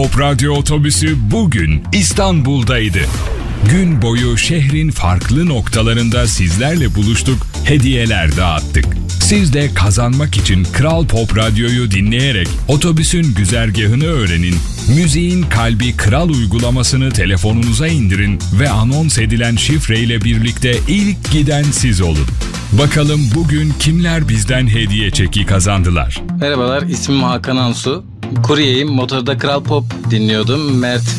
Pop Radyo otobüsü bugün İstanbul'daydı. Gün boyu şehrin farklı noktalarında sizlerle buluştuk, hediyeler dağıttık. Siz de kazanmak için Kral Pop Radyo'yu dinleyerek otobüsün güzergahını öğrenin, müziğin kalbi Kral uygulamasını telefonunuza indirin ve anons edilen şifreyle birlikte ilk giden siz olun. Bakalım bugün kimler bizden hediye çeki kazandılar? Merhabalar, ismim Hakan Ansu. Kuryeyim, motorda Kral Pop dinliyordum. Mert